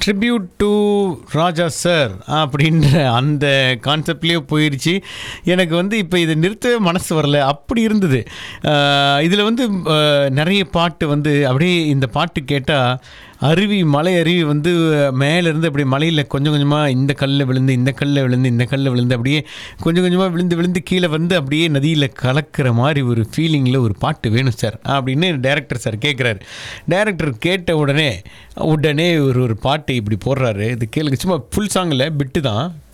Tribute to Raja sir அப்படின்ற அந்த கான்செப்ட்லேயே போயிடுச்சு. எனக்கு வந்து இப்போ இதை நிறுத்தவே மனசு வரல, அப்படி இருந்தது. இதில் வந்து நிறைய பாட்டு வந்து அப்படியே இந்த பாட்டு கேட்டால் அருவி, மலை அருவி வந்து மேலேருந்து அப்படி மலையில் கொஞ்சம் கொஞ்சமாக இந்த கல்லில் விழுந்து இந்த கல்லில் விழுந்து இந்த கல்லில் விழுந்து அப்படியே கொஞ்சம் கொஞ்சமாக விழுந்து விழுந்து கீழே வந்து அப்படியே நதியில் கலக்கிற மாதிரி ஒரு ஃபீலிங்கில் ஒரு பாட்டு வேணும் சார் அப்படின்னு டைரக்டர் சார் கேட்குறாரு. டைரக்டர் கேட்ட உடனே ஒரு பாட்டு இப்படி போடுறாரு. இது கேளுங்க, சும்மா ஃபுல் சாங்கில் பிட்டு தான்